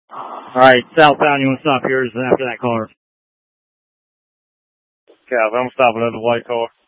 Alright, southbound, you want to stop yours after that car? Calvin, I'm gonna stop another white car.